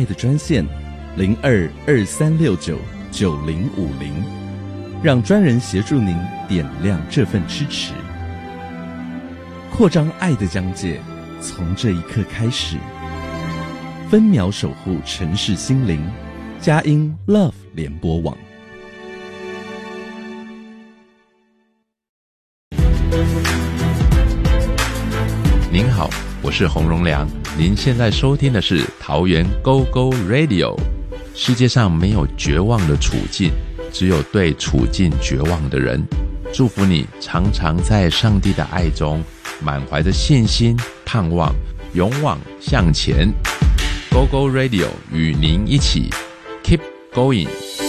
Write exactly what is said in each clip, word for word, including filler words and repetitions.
爱的专线零二二三六九九零五零，让专人协助您点亮这份支持。扩张爱的疆界，从这一刻开始，分秒守护城市心灵。佳音 Love 联播网。 您好，我是洪荣良，您现在收听的是桃园 Go Go Radio。 世界上没有绝望的处境，只有对处境绝望的人。祝福你常常在上帝的爱中，满怀着信心、盼望，勇往向前。 Go Go Radio 与您一起 Keep Going。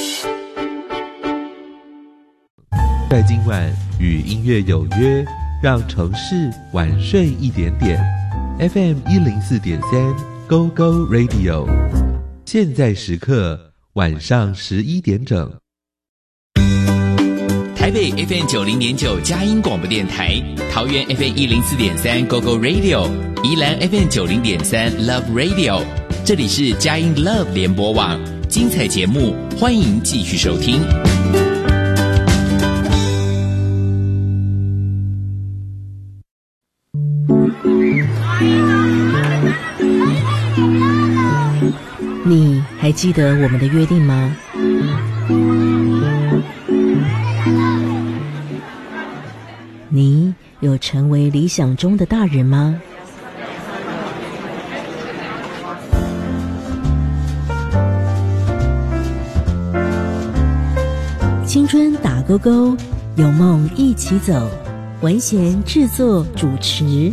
在今晚与音乐有约，让城市晚睡一点点。 F M 一零四点三 Go Go Radio， 现在时刻晚上十一点整。 台北 F M 九零点九佳音广播电台，桃园 F M 一零四点三 Go Go Radio， 宜兰 F M 九零点三 Love Radio。 这里是佳音 Love 联播网，精彩节目欢迎继续收听。 你还记得我们的约定吗？你有成为理想中的大人吗？青春打勾勾，有梦一起走。文贤制作主持。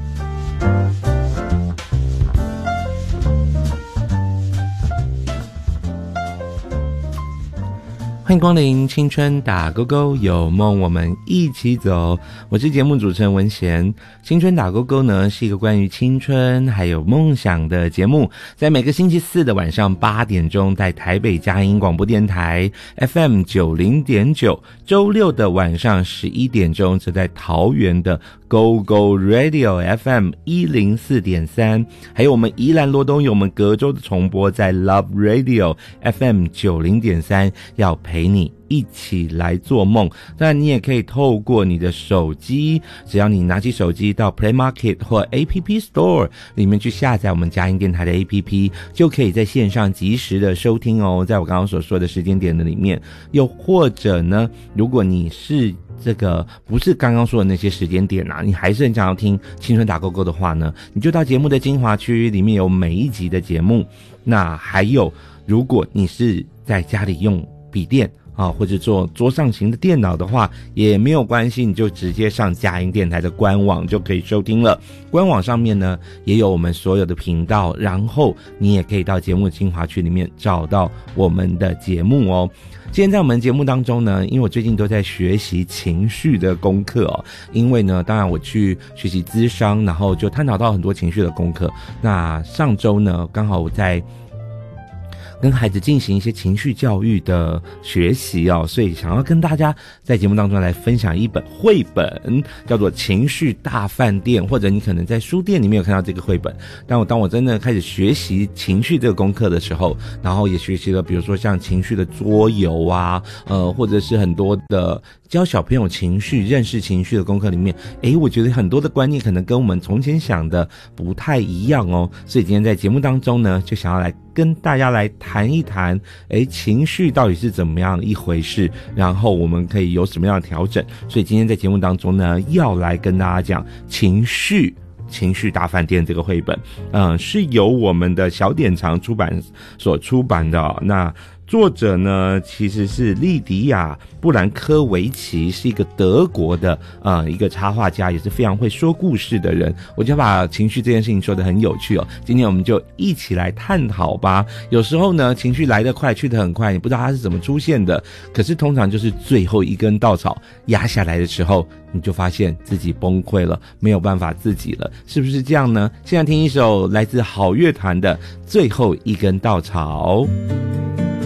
欢迎光临青春打勾勾，有梦我们一起走。我是节目主持人文贤。青春打勾勾呢是一个关于青春还有梦想的节目，在每个星期四的晚上八点钟，在台北佳音广播电台 F M 九零点九，周六的晚上十一点钟则在桃园的 Go Go Radio F M 一零四点三， 还有我们宜兰罗东有我们隔周的重播在 Love Radio F M 九零点三， 要陪你一起来做梦。当然你也可以透过你的手机，只要你拿起手机到 Play Market 或 A P P Store 里面去下载我们佳音电台的 A P P， 就可以在线上及时的收听哦，在我刚刚所说的时间点的里面。又或者呢，如果你是这个不是刚刚说的那些时间点啊，你还是很想要听青春打勾勾的话呢，你就到节目的精华区，里面有每一集的节目。那还有，如果你是在家里用笔电啊，或者做桌上型的电脑的话，也没有关系，你就直接上佳音电台的官网就可以收听了。官网上面呢也有我们所有的频道，然后你也可以到节目精华区里面找到我们的节目哦。今天在我们节目当中呢，因为我最近都在学习情绪的功课哦，因为呢当然我去学习諮商，然后就探讨到很多情绪的功课。那上周呢刚好我在跟孩子进行一些情绪教育的学习哦，所以想要跟大家在节目当中来分享一本绘本，叫做《情绪大饭店》，或者你可能在书店里面有看到这个绘本。但我当我真的开始学习情绪这个功课的时候，然后也学习了比如说像情绪的桌游啊，呃，或者是很多的教小朋友情绪、认识情绪的功课里面，诶，我觉得很多的观念可能跟我们从前想的不太一样哦。所以今天在节目当中呢，就想要来跟大家来谈一谈，诶，情绪到底是怎么样一回事，然后我们可以有什么样的调整。所以今天在节目当中呢，要来跟大家讲情绪情绪大饭店这个绘本，嗯，是由我们的小典藏出版所出版的哦。那作者呢其实是莉迪亚布兰科维奇，是一个德国的呃一个插画家，也是非常会说故事的人。我就把情绪这件事情说得很有趣哦，今天我们就一起来探讨吧。有时候呢情绪来得快去得很快，你不知道它是怎么出现的，可是通常就是最后一根稻草压下来的时候，你就发现自己崩溃了，没有办法自己了，是不是这样呢？现在听一首来自好乐团的《最后一根稻草》。